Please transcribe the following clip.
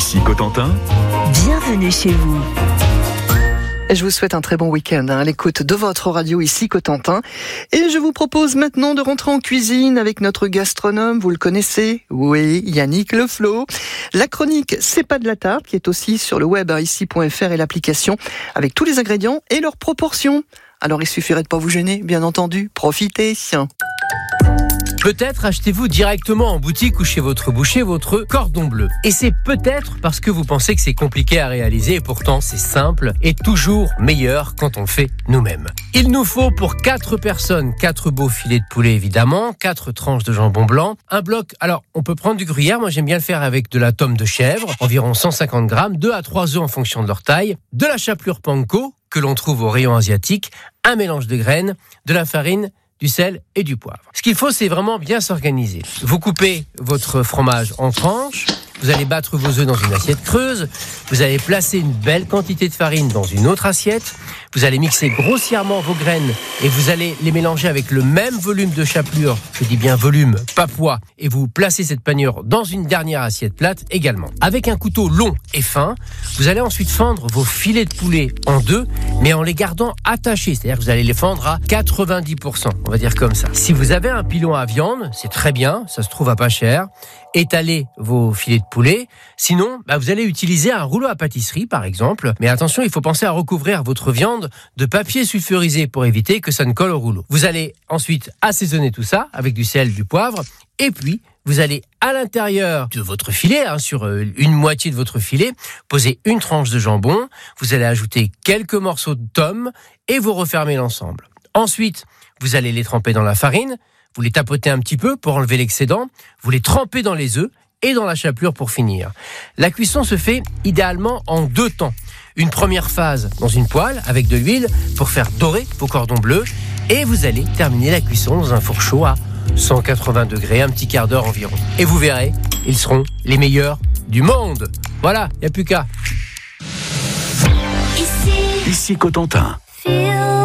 Ici Cotentin. Bienvenue chez vous. Et je vous souhaite un très bon week-end à l'écoute de votre radio ici Cotentin. Et je vous propose maintenant de rentrer en cuisine avec notre gastronome, vous le connaissez, oui, Yannick Leflo. La chronique C'est pas de la tarte qui est aussi sur le web ici.fr et l'application avec tous les ingrédients et leurs proportions. Alors il suffirait de pas vous gêner, bien entendu, profitez. Peut-être achetez-vous directement en boutique ou chez votre boucher votre cordon bleu. Et c'est peut-être parce que vous pensez que c'est compliqué à réaliser et pourtant c'est simple et toujours meilleur quand on le fait nous-mêmes. Il nous faut pour 4 personnes 4 beaux filets de poulet évidemment, 4 tranches de jambon blanc, un bloc, alors on peut prendre du gruyère, moi j'aime bien le faire avec de la tome de chèvre, environ 150 grammes, 2 à 3 œufs en fonction de leur taille, de la chapelure panko que l'on trouve au rayon asiatique, un mélange de graines, de la farine, du sel et du poivre. Ce qu'il faut, c'est vraiment bien s'organiser. Vous coupez votre fromage en tranches, vous allez battre vos œufs dans une assiette creuse, vous allez placer une belle quantité de farine dans une autre assiette, vous allez mixer grossièrement vos graines et vous allez les mélanger avec le même volume de chapelure, je dis bien volume, pas poids, et vous placez cette panure dans une dernière assiette plate également. Avec un couteau long et fin, vous allez ensuite fendre vos filets de poulet en deux, mais en les gardant attachés, c'est-à-dire que vous allez les fendre à 90%, on va dire comme ça. Si vous avez un pilon à viande, c'est très bien, ça se trouve à pas cher, étalez vos filets de poulet, sinon vous allez utiliser un rouleau à pâtisserie par exemple, mais attention, il faut penser à recouvrir votre viande de papier sulfurisé pour éviter que ça ne colle au rouleau. Vous allez ensuite assaisonner tout ça avec du sel, du poivre, et puis vous allez à l'intérieur de votre filet, sur une moitié de votre filet, poser une tranche de jambon, vous allez ajouter quelques morceaux de tome et vous refermez l'ensemble. Ensuite, vous allez les tremper dans la farine, vous les tapotez un petit peu pour enlever l'excédent, vous les trempez dans les œufs et dans la chapelure pour finir. La cuisson se fait idéalement en 2 temps. Une première phase dans une poêle avec de l'huile pour faire dorer vos cordons bleus et vous allez terminer la cuisson dans un four chaud à 180 degrés, un petit quart d'heure environ. Et vous verrez, ils seront les meilleurs du monde. Voilà, il n'y a plus qu'à. Ici Cotentin. Feel